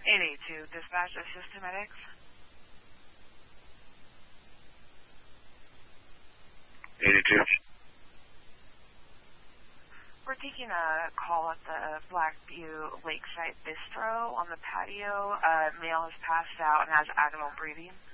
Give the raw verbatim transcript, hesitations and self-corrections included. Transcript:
eight eight two, dispatch, assist to medics. eight eight two. We're taking a call at the Blackview Lakeside Bistro on the patio. Uh, male has passed out and has abdominal breathing.